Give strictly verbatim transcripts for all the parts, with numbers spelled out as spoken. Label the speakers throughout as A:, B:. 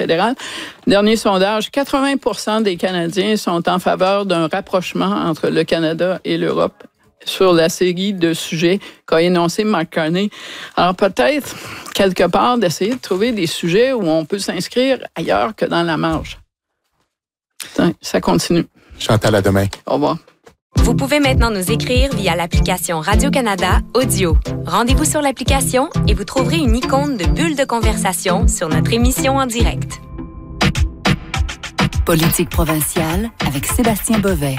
A: fédéral. Dernier sondage, quatre-vingts pour cent des Canadiens sont en faveur d'un rapprochement entre le Canada et l'Europe sur la série de sujets qu'a énoncé Mark Carney. Alors peut-être, quelque part, d'essayer de trouver des sujets où on peut s'inscrire ailleurs que dans la marge. Ça continue.
B: Chantal, à demain.
A: Au revoir.
C: Vous pouvez maintenant nous écrire via l'application Radio-Canada Audio. Rendez-vous sur l'application et vous trouverez une icône de bulle de conversation sur notre émission en direct.
D: Politique provinciale avec Sébastien Bovet.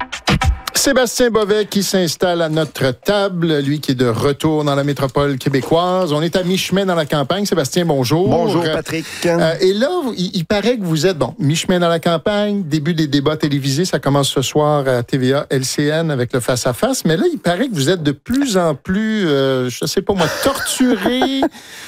B: Sébastien Bovet qui s'installe à notre table, lui qui est de retour dans la métropole québécoise. On est à mi-chemin dans la campagne. Sébastien, bonjour.
E: Bonjour, Patrick.
B: Euh, et là, il, il paraît que vous êtes, bon, mi-chemin dans la campagne, début des débats télévisés. Ça commence ce soir à T V A L C N avec le face-à-face. Mais là, il paraît que vous êtes de plus en plus, euh, je sais pas moi, torturé,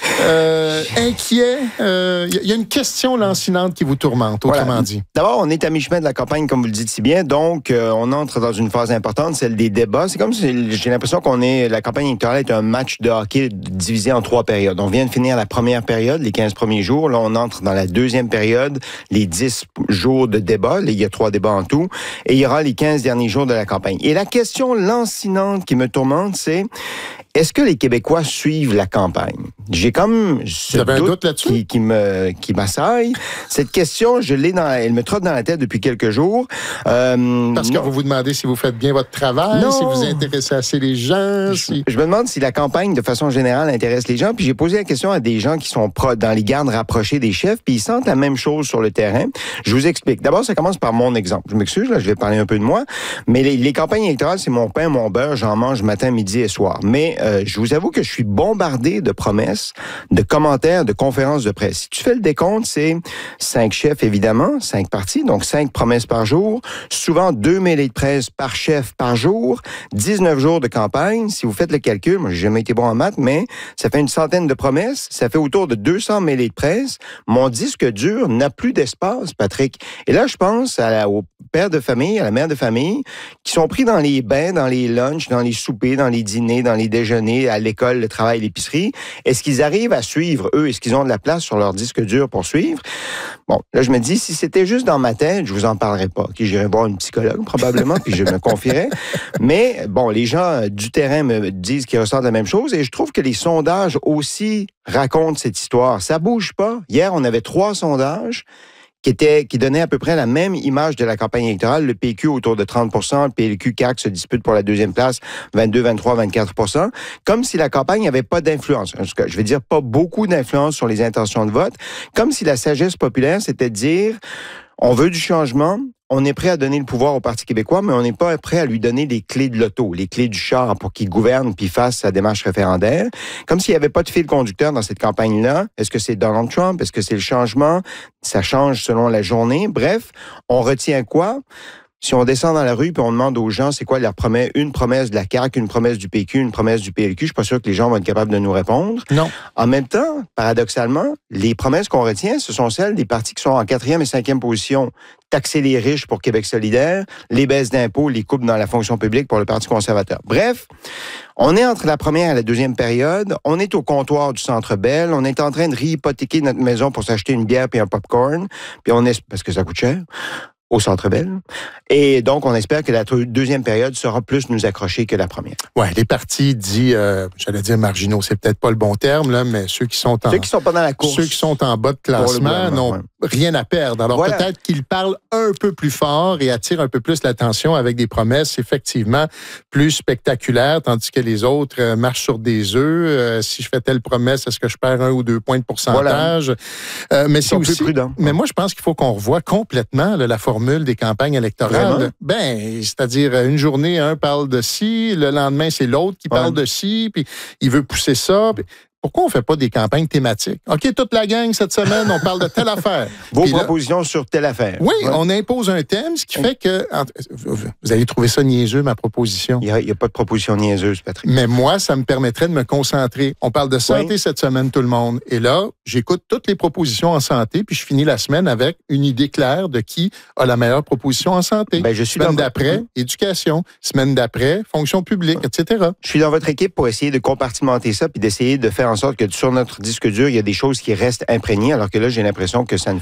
B: euh, inquiet. Il euh, y a une question lancinante qui vous tourmente, autrement
E: voilà.
B: dit.
E: D'abord, on est à mi-chemin de la campagne, comme vous le dites si bien. Donc, euh, on entre dans une phase importante, celle des débats. C'est comme si j'ai l'impression qu'on est, la campagne électorale est un match de hockey divisé en trois périodes. On vient de finir la première période, les quinze premiers jours. Là, on entre dans la deuxième période, les dix jours de débats. Là, il y a trois débats en tout. Et il y aura les quinze derniers jours de la campagne. Et la question lancinante qui me tourmente, c'est est-ce que les Québécois suivent la campagne? J'ai comme ce
B: doute,
E: doute,
B: doute là-dessus?
E: qui, qui me qui m'assaille. Cette question, je l'ai dans, elle me trotte dans la tête depuis quelques jours.
B: Euh, Parce que non. vous vous demandez si vous faites bien votre travail,
E: non.
B: si vous intéressez assez les gens.
E: Je,
B: si...
E: je me demande si la campagne, de façon générale, intéresse les gens. Puis j'ai posé la question à des gens qui sont pro, dans les gardes rapprochés des chefs, puis ils sentent la même chose sur le terrain. Je vous explique. D'abord, ça commence par mon exemple. Je m'excuse, là, je vais parler un peu de moi. Mais les, les campagnes électorales, c'est mon pain, mon beurre. J'en mange matin, midi et soir. Mais euh, je vous avoue que je suis bombardé de promesses, de commentaires, de conférences de presse. Si tu fais le décompte, c'est cinq chefs, évidemment, cinq partis, donc cinq promesses par jour, souvent deux mêlées de presse par chef par jour, dix-neuf jours de campagne. Si vous faites le calcul, moi, j'ai jamais été bon en maths, mais ça fait une centaine de promesses, ça fait autour de deux cents mêlées de presse. Mon disque dur n'a plus d'espace, Patrick. Et là, je pense à la, au père de famille, à la mère de famille, qui sont pris dans les bains, dans les lunchs, dans les soupers, dans les dîners, dans les déjeuners, à l'école, le travail, l'épicerie. Est-ce qu'ils arrivent à suivre, eux? Est-ce qu'ils ont de la place sur leur disque dur pour suivre? Bon, là, je me dis, si c'était juste dans ma tête, je vous en parlerais pas. Okay, j'irais voir une psychologue, probablement, puis je me confierais. Mais, bon, les gens du terrain me disent qu'ils ressentent la même chose et je trouve que les sondages aussi racontent cette histoire. Ça bouge pas. Hier, on avait trois sondages qui était, qui donnait à peu près la même image de la campagne électorale. Le P Q autour de trente pour cent, le P L Q-C A Q se dispute pour la deuxième place, vingt-deux, vingt-trois, vingt-quatre pour cent, comme si la campagne n'avait pas d'influence. En tout cas, je vais dire pas beaucoup d'influence sur les intentions de vote, comme si la sagesse populaire, c'était de dire, on veut du changement, on est prêt à donner le pouvoir au Parti québécois, mais on n'est pas prêt à lui donner les clés de l'auto, les clés du char pour qu'il gouverne puis fasse sa démarche référendaire. Comme s'il n'y avait pas de fil conducteur dans cette campagne-là. Est-ce que c'est Donald Trump? Est-ce que c'est le changement? Ça change selon la journée. Bref, on retient quoi? Si on descend dans la rue puis on demande aux gens c'est quoi leur promesse, une promesse de la C A Q, une promesse du P Q, une promesse du P L Q, je suis pas sûr que les gens vont être capables de nous répondre.
B: Non.
E: En même temps, paradoxalement, les promesses qu'on retient, ce sont celles des partis qui sont en quatrième et cinquième position. Taxer les riches pour Québec solidaire, les baisses d'impôts, les coupes dans la fonction publique pour le Parti conservateur. Bref, on est entre la première et la deuxième période. On est au comptoir du Centre Bell. On est en train de réhypothéquer notre maison pour s'acheter une bière puis un popcorn. Puis on est, parce que ça coûte cher, au Centre Bell. Et donc, on espère que la deuxième période sera plus nous accrocher que la première.
B: Oui, les partis dits, euh, j'allais dire marginaux, c'est peut-être pas le bon terme, là, mais ceux qui sont en...
E: Ceux qui sont pas dans la course.
B: Ceux qui sont en bas de classement n'ont ouais. rien à perdre. Alors, voilà. Peut-être qu'ils parlent un peu plus fort et attirent un peu plus l'attention avec des promesses effectivement plus spectaculaires, tandis que les autres euh, marchent sur des œufs. Euh, si je fais telle promesse, est-ce que je perds un ou deux points de pourcentage? Voilà. Euh, mais
E: Ils
B: c'est
E: sont
B: aussi...
E: plus prudents.
B: Mais moi, je pense qu'il faut qu'on revoie complètement là, la formule des campagnes électorales. Vraiment? Ben, c'est-à-dire, une journée, un parle de ci, le lendemain, c'est l'autre qui parle ouais. de ci, puis il veut pousser ça. Puis pourquoi on ne fait pas des campagnes thématiques? OK, toute la gang, cette semaine, on parle de telle affaire.
E: Vos
B: puis
E: propositions
B: là,
E: sur telle affaire.
B: Oui, ouais. on impose un thème, ce qui fait que... Vous allez trouver ça niaiseux, ma proposition.
E: Il n'y a, a pas de proposition niaiseuse, Patrick.
B: Mais moi, ça me permettrait de me concentrer. On parle de santé oui. cette semaine, tout le monde. Et là, j'écoute toutes les propositions en santé, puis je finis la semaine avec une idée claire de qui a la meilleure proposition en santé.
E: Ben, je suis
B: semaine
E: dans
B: d'après, votre... éducation. Semaine d'après, fonction publique, et cetera.
E: Je suis dans votre équipe pour essayer de compartimenter ça, puis d'essayer de faire en sorte que sur notre disque dur, il y a des choses qui restent imprégnées, alors que là, j'ai l'impression que ça ne